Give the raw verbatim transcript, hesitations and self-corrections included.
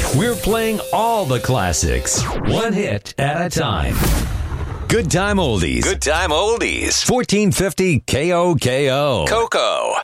We're playing all the classics, one hit at a time. Good Time Oldies. Good Time Oldies. fourteen fifty K O K O. Coco.